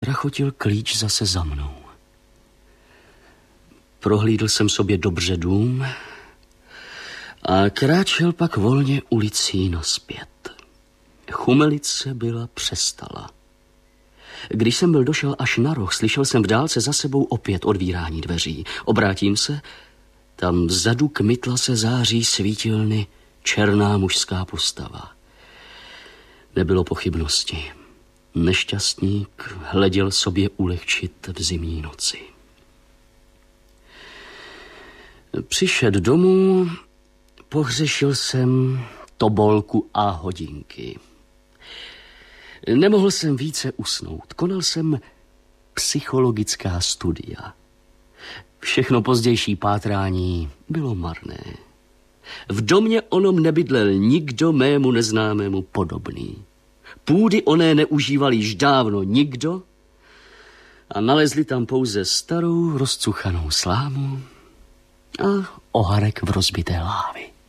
trachotil klíč zase za mnou. Prohlídl jsem sobě dobře dům a kráčel pak volně ulicí nazpět. Chumelice byla přestala. Když jsem byl došel až na roh, slyšel jsem v dálce za sebou opět odvírání dveří. Obrátím se, tam vzadu kmitla se září svítilny černá mužská postava. Nebylo pochybnosti. Nešťastník hleděl sobě ulehčit v zimní noci. Přišed domů, pohřešil jsem tobolku a hodinky. Nemohl jsem více usnout. Konal jsem psychologická studia. Všechno pozdější pátrání bylo marné. V domě onom nebydlel nikdo mému neznámému podobný. Půdy oné neužíval již dávno nikdo a nalezli tam pouze starou rozcuchanou slámu a oharek v rozbité lávy.